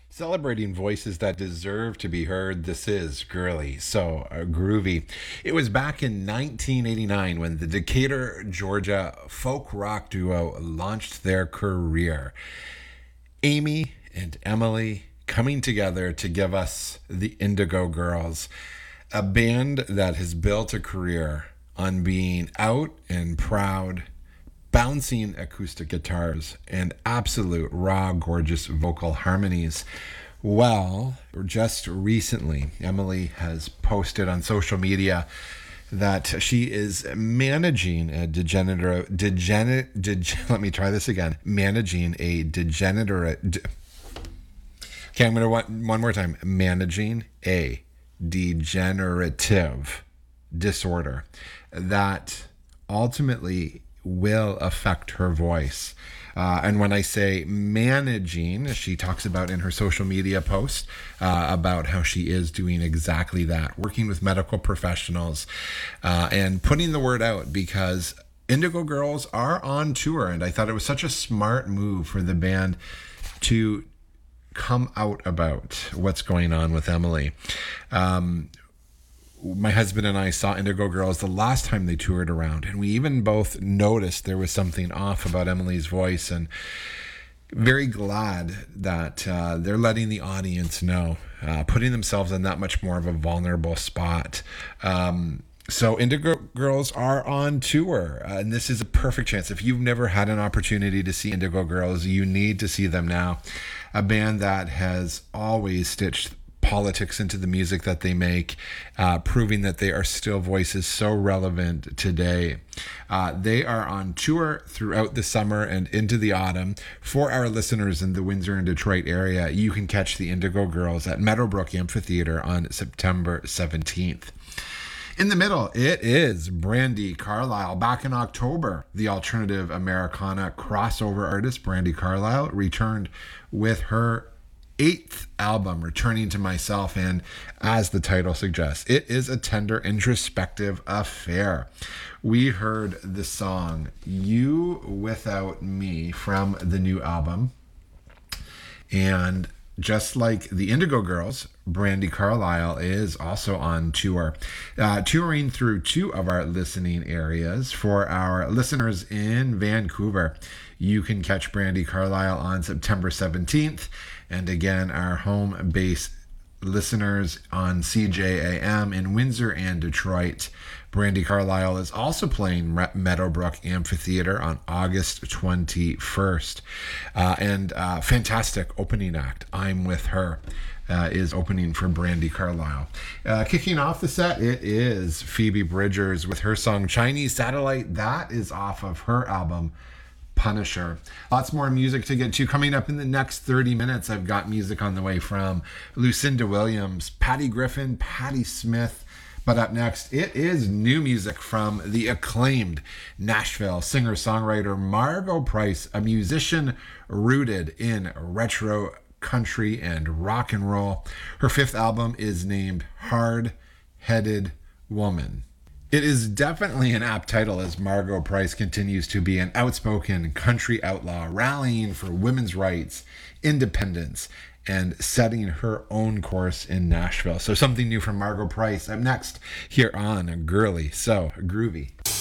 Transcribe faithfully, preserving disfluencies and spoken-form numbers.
Celebrating voices that deserve to be heard, this is Girly, so uh, groovy. It was back in nineteen eighty-nine when the Decatur, Georgia folk rock duo launched their career. Amy and Emily coming together to give us the Indigo Girls, a band that has built a career on being out and proud, bouncing acoustic guitars, and absolute raw, gorgeous vocal harmonies. Well, just recently, Emily has posted on social media that she is managing a degenerate, degenerate, deg, let me try this again, managing a degenerate, de, okay, I'm going to want one more time, managing a degenerative disorder that ultimately will affect her voice. Uh, and when I say managing, she talks about in her social media post uh, about how she is doing exactly that, working with medical professionals uh, and putting the word out, because Indigo Girls are on tour. And I thought it was such a smart move for the band to come out about what's going on with Emily. Um, My husband and I saw Indigo Girls the last time they toured around, and we even both noticed there was something off about Emily's voice, and very glad that uh, they're letting the audience know, uh, putting themselves in that much more of a vulnerable spot. Um, so Indigo Girls are on tour, uh, and this is a perfect chance. If you've never had an opportunity to see Indigo Girls, you need to see them now. A band that has always stitched politics into the music that they make, uh, proving that they are still voices so relevant today. Uh, they are on tour throughout the summer and into the autumn. For our listeners in the Windsor and Detroit area, you can catch the Indigo Girls at Meadowbrook Amphitheater on September seventeenth. In the middle, it is Brandi Carlile. Back in October, the alternative Americana crossover artist Brandi Carlile returned with her eighth album, Returning to Myself, and as the title suggests, it is a tender, introspective affair. We heard the song You Without Me from the new album, and just like the Indigo Girls, Brandi Carlile is also on tour, uh, touring through two of our listening areas. For our listeners in Vancouver, you can catch Brandi Carlile on September seventeenth. And again, our home base listeners on C J A M in Windsor and Detroit, Brandi Carlile is also playing Meadowbrook Amphitheater on August twenty-first. Uh, and uh, fantastic opening act, I'm With Her, uh, is opening for Brandi Carlile. Uh, kicking off the set, it is Phoebe Bridgers with her song Chinese Satellite. That is off of her album Punisher. Lots more music to get to. Coming up in the next thirty minutes, I've got music on the way from Lucinda Williams, Patty Griffin, Patti Smith. But up next, it is new music from the acclaimed Nashville singer-songwriter Margo Price, a musician rooted in retro country and rock and roll. Her fifth album is named Hard-Headed Woman. It is definitely an apt title, as Margo Price continues to be an outspoken country outlaw, rallying for women's rights, independence, and setting her own course in Nashville. So something new from Margo Price up next here on Girly So Groovy.